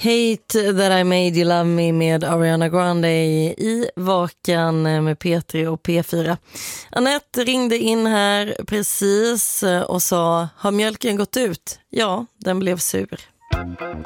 Hate That I Made You Love Me med Ariana Grande i Vakan med P3 och P4. Anette ringde in här precis och sa, har mjölken gått ut? Ja, den blev sur.